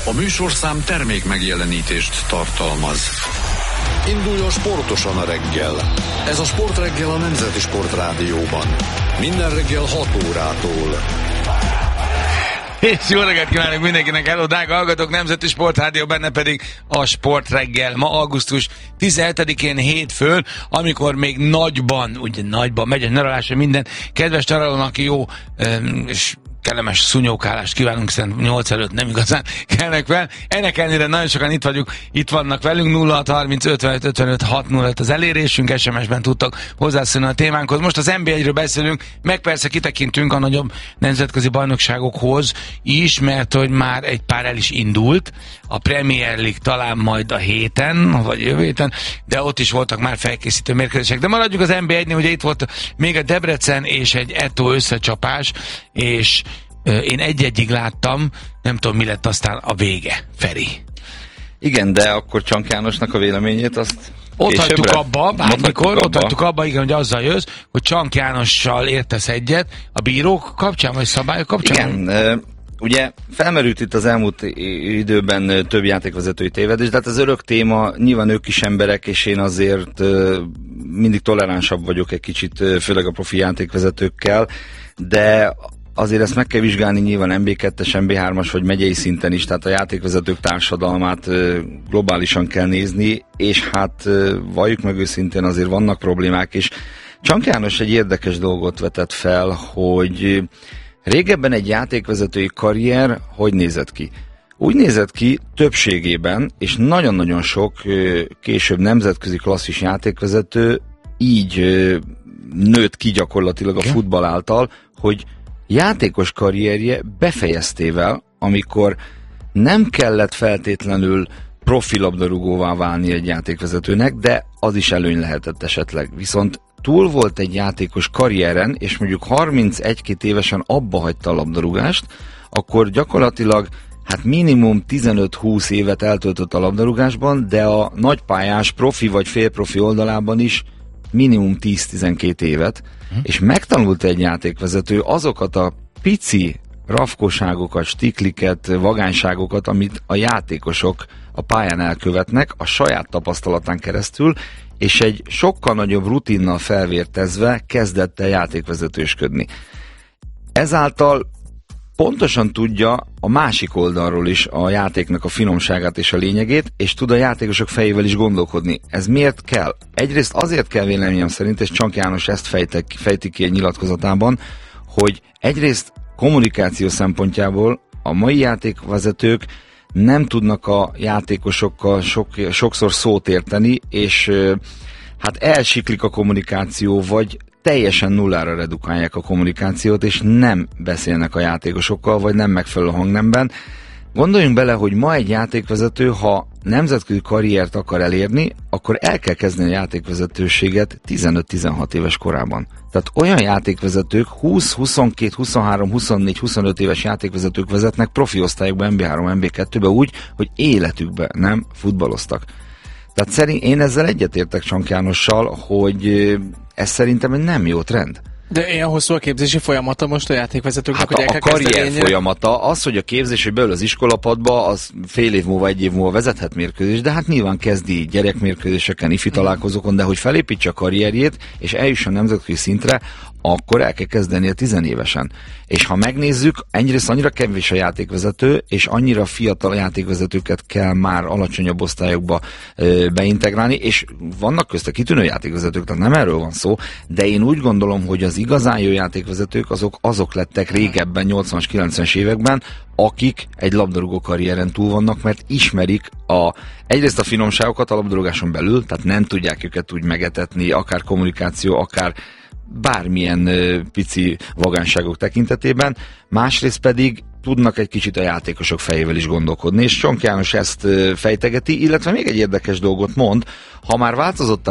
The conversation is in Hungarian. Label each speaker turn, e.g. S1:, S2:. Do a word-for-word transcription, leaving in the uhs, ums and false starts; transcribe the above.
S1: A műsorszám termék megjelenítést tartalmaz. Induljon sportosan a reggel. Ez a Sportreggel a Nemzeti Sportrádióban. Minden reggel hat órától.
S2: És jó reggelt kívánok mindenkinek, hello, drága hallgatók, Nemzeti Sportrádió, benne pedig a Sportreggel. Ma augusztus tizenhetedikén hétfőn, amikor még nagyban, ugye nagyban megy a nyaralásra, minden kedves nyaralónak jó um, és kellemes szunyókálást kívánunk, hiszen nyolc előtt nem igazán kellnek fel. Ennek ellenére nagyon sokan itt vagyunk, itt vannak velünk, nulla hat harminc ötvenöt ötvenöt hat nulla öt az elérésünk, es em es-ben tudtak hozzászólni a témánkhoz. Most az en bé egyről beszélünk, meg persze kitekintünk a nagyobb nemzetközi bajnokságokhoz is, mert hogy már egy pár el is indult, a Premier League talán majd a héten, vagy jövő héten, de ott is voltak már felkészítő mérkőzések. De maradjuk az en bé egynél, ugye itt volt még a Debrecen és egy Eto összecsapás, és én egy-egyig láttam, nem tudom, mi lett aztán a vége, Feri.
S3: Igen, de akkor Csank Jánosnak a véleményét azt
S2: ott hagytuk abba, bármikor, ott
S3: abba.
S2: hagytuk abba, igen, hogy azzal jössz, hogy Csank Jánossal értesz egyet, a bírók kapcsán, vagy szabályok kapcsán?
S3: Igen, ugye felmerült itt az elmúlt időben több játékvezetői tévedés, de hát ez örök téma, nyilván ők is emberek, és én azért mindig toleránsabb vagyok egy kicsit, főleg a profi játékvezetőkkel, de azért ezt meg kell vizsgálni nyilván en bé kettes, en bé hármas vagy megyei szinten is, tehát a játékvezetők társadalmát globálisan kell nézni, és hát valljuk meg őszintén, azért vannak problémák, és Csank János egy érdekes dolgot vetett fel, hogy régebben egy játékvezetői karrier hogy nézett ki? Úgy nézett ki többségében, és nagyon-nagyon sok később nemzetközi klasszis játékvezető így nőtt ki gyakorlatilag a futball által, hogy játékos karrierje befejeztével, amikor nem kellett feltétlenül profi labdarúgóvá válni egy játékvezetőnek, de az is előny lehetett esetleg. Viszont túl volt egy játékos karrieren, és mondjuk harmincegy-két évesen abba hagyta a labdarúgást, akkor gyakorlatilag hát minimum tizenöt-húsz évet eltöltött a labdarúgásban, de a nagypályás profi vagy félprofi oldalában is minimum tíz-tizenkét évet, hm. és megtanult egy játékvezető azokat a pici rafkoságokat, stikliket, vagányságokat, amit a játékosok a pályán elkövetnek a saját tapasztalatán keresztül, és egy sokkal nagyobb rutinnal felvértezve kezdett el játékvezetősködni. Ezáltal pontosan tudja a másik oldalról is a játéknak a finomságát és a lényegét, és tud a játékosok fejével is gondolkodni. Ez miért kell? Egyrészt azért kell véleményem szerint, és Csank János ezt fejtek, fejti ki egy nyilatkozatában, hogy egyrészt kommunikáció szempontjából a mai játékvezetők nem tudnak a játékosokkal sok, sokszor szót érteni, és hát elsiklik a kommunikáció, vagy teljesen nullára redukálják a kommunikációt, és nem beszélnek a játékosokkal, vagy nem megfelelő hangnemben. Gondoljunk bele, hogy ma egy játékvezető, ha nemzetközi karriert akar elérni, akkor el kell kezdeni a játékvezetőséget tizenöt-tizenhat éves korában. Tehát olyan játékvezetők, húsz, huszonkét, huszonhárom, huszonnégy, huszonöt éves játékvezetők vezetnek profi osztályokban, en bé három, en bé kettőbe úgy, hogy életükben nem futballoztak. Tehát szerint én ezzel egyetértek Csank Jánossal, hogy ez szerintem egy nem jó trend.
S4: De ilyen hosszú a képzési folyamata most a játékvezetőknek,
S3: hát
S4: hogy
S3: a,
S4: el
S3: a
S4: kell
S3: karrier
S4: kezdeni.
S3: folyamata, az, hogy a képzés, hogy belül az iskolapadba, az fél év múlva, egy év múlva vezethet mérkőzés, de hát nyilván kezdi gyerekmérkőzéseken, ifi találkozókon, de hogy felépítse a karrierjét, és eljusson nemzetközi szintre, akkor el kell kezdeni a tizenévesen. És ha megnézzük, egyrészt annyira kevés a játékvezető, és annyira fiatal játékvezetőket kell már alacsonyabb osztályokba ö, beintegrálni, és vannak közte kitűnő játékvezetők, tehát nem erről van szó, de én úgy gondolom, hogy az igazán jó játékvezetők azok, azok lettek régebben, nyolcvanas, kilencvenes években, akik egy labdarúgó karrieren túl vannak, mert ismerik a, egyrészt a finomságokat a labdarúgáson belül, tehát nem tudják őket úgy megetetni, akár kommunikáció, akár bármilyen ö, pici vagánságok tekintetében, másrészt pedig tudnak egy kicsit a játékosok fejével is gondolkodni, és Csank János ezt ö, fejtegeti, illetve még egy érdekes dolgot mond, ha már változott